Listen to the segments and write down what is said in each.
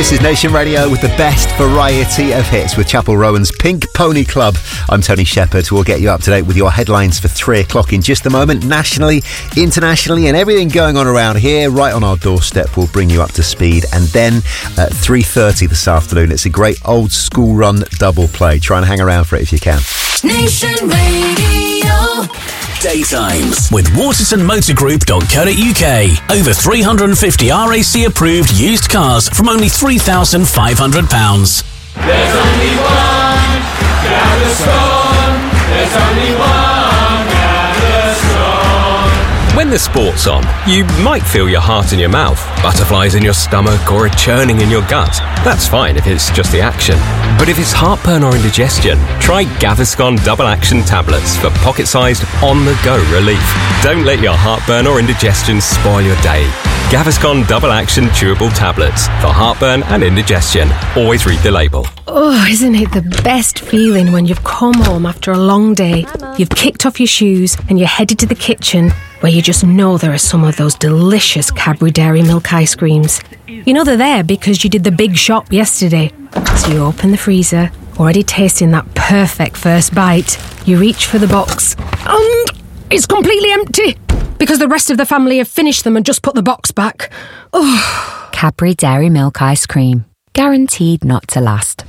This is Nation Radio with the best variety of hits with Chapel Rowan's Pink Pony Club. I'm Tony Shepherd. We'll get you up to date with your headlines for 3 o'clock in just a moment. Nationally, internationally, and everything going on around here, right on our doorstep. We'll bring you up to speed. And then at 3:30 this afternoon, it's a great old school run double play. Try and hang around for it if you can. Nation Radio. Daytimes with watersonmotorgroup.co.uk. Over 350 RAC approved used cars from only £3,500. There's only one Gaviscon. There's only one Gaviscon. When the sport's on, you might feel your heart in your mouth, butterflies in your stomach, or a churning in your gut. That's fine if it's just the action. But if it's heartburn or indigestion, try Gaviscon Double Action Tablets for pocket-sized, on-the-go relief. Don't let your heartburn or indigestion spoil your day. Gaviscon Double Action Chewable Tablets for heartburn and indigestion. Always read the label. Oh, isn't it the best feeling when you've come home after a long day, you've kicked off your shoes and you're headed to the kitchen where you just know there are some of those delicious Cadbury Dairy Milk ice creams. You know they're there because you did the big shop yesterday. So you open the freezer, already tasting that perfect first bite. You reach for the box and it's completely empty because the rest of the family have finished them and just put the box back. Oh. Cadbury Dairy Milk ice cream. Guaranteed not to last.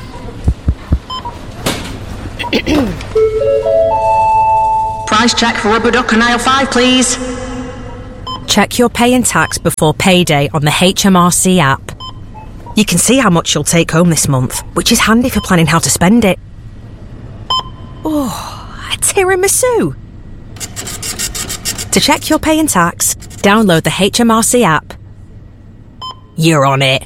Price check for rubber duck and aisle 5, please. Check your pay and tax before payday on the HMRC app. You can see how much you'll take home this month, which is handy for planning how to spend it. Oh, a tiramisu. To check your pay and tax, download the HMRC app. You're on it.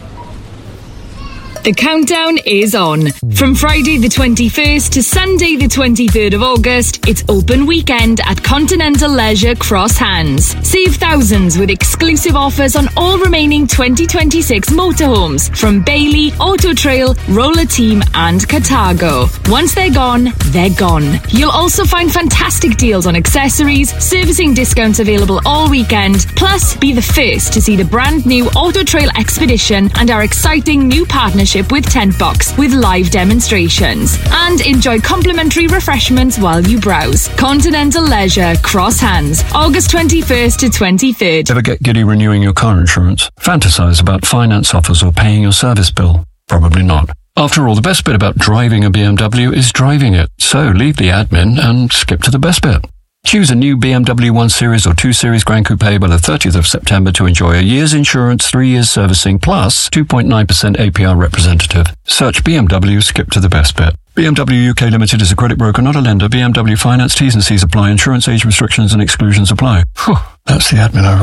The countdown is on. From Friday the 21st to Sunday the 23rd of August, it's open weekend at Continental Leisure Cross Hands. Save thousands with exclusive offers on all remaining 2026 motorhomes from Bailey, Auto Trail, Roller Team and Cartago. Once they're gone, they're gone. You'll also find fantastic deals on accessories, servicing discounts available all weekend, plus be the first to see the brand new Auto Trail Expedition and our exciting new partnership with Tent Box with live demonstrations, and enjoy complimentary refreshments while you browse. Continental Leisure Cross Hands, August 21st to 23rd. Ever get giddy renewing your car insurance? Fantasize about finance offers or paying your service bill? Probably not. After all, the best bit about driving a BMW is driving it. So leave the admin and skip to the best bit. Choose a new BMW 1 Series or 2 Series Gran Coupe by the 30th of September to enjoy a year's insurance, 3 years servicing, plus 2.9% APR representative. Search BMW, skip to the best bit. BMW UK Limited is a credit broker, not a lender. BMW Finance, T's and C's apply. Insurance age restrictions and exclusions apply. Whew, that's the admin over.